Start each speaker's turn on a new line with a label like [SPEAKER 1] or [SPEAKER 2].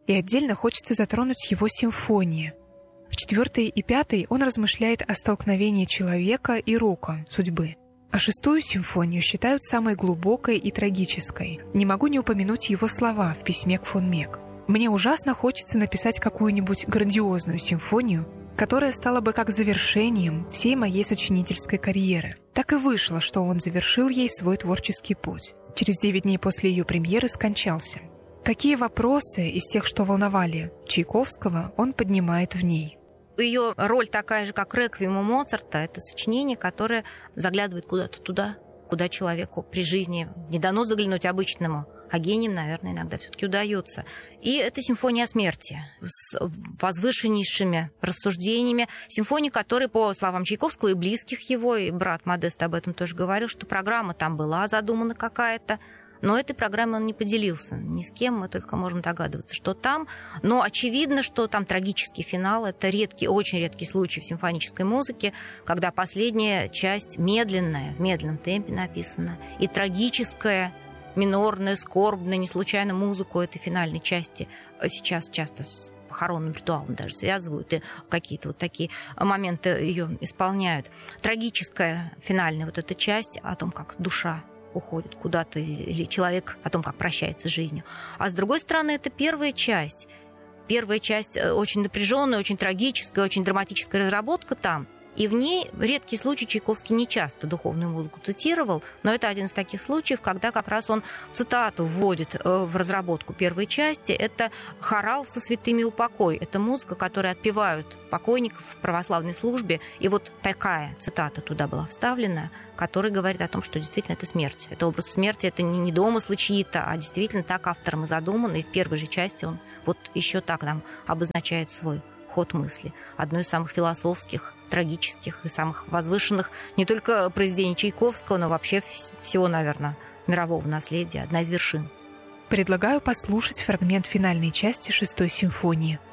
[SPEAKER 1] И отдельно хочется затронуть его симфонии. В 4-й и 5-й он размышляет о столкновении человека и рока, судьбы. А 6-ю симфонию считают самой глубокой и трагической. Не могу не упомянуть его слова в письме к фон Меck. «Мне ужасно хочется написать какую-нибудь грандиозную симфонию, которая стала бы как завершением всей моей сочинительской карьеры». Так и вышло, что он завершил ей свой творческий путь. Через 9 дней после ее премьеры скончался. Какие вопросы из тех, что волновали Чайковского, он поднимает в ней?
[SPEAKER 2] Ее роль такая же, как реквием у Моцарта. Это сочинение, которое заглядывает куда-то туда, куда человеку при жизни не дано заглянуть обычному, а гением, наверное, иногда все-таки удается. И это симфония о смерти с возвышеннейшими рассуждениями. Симфония, которая, по словам Чайковского и близких его, и брат Модест об этом тоже говорил, что программа там была задумана какая-то, но этой программой он не поделился ни с кем, мы только можем догадываться, что там. Но очевидно, что там трагический финал. Это редкий, очень редкий случай в симфонической музыке, когда последняя часть медленная, в медленном темпе написана, и трагическая, минорная, скорбная, не случайно музыку этой финальной части сейчас часто с похоронным ритуалом даже связывают, и какие-то вот такие моменты ее исполняют. Трагическая финальная вот эта часть о том, как душа уходит куда-то, или человек о том, как прощается с жизнью. А с другой стороны, это первая часть. Первая часть очень напряженная, очень трагическая, очень драматическая разработка там. И в ней редкий случай Чайковский не часто духовную музыку цитировал, но это один из таких случаев, когда как раз он цитату вводит в разработку первой части. Это хорал со святыми упокой. Это музыка, которую отпевают покойников в православной службе. И вот такая цитата туда была вставлена, которая говорит о том, что действительно это смерть. Это образ смерти, это не домыслы чьи-то, а действительно так автором и задумано. И в первой же части он вот еще так нам обозначает свой ход мысли. Одно из самых философских, трагических и самых возвышенных не только произведений Чайковского, но вообще всего, наверное, мирового наследия. Одна из вершин.
[SPEAKER 1] Предлагаю послушать фрагмент финальной части 6-й симфонии.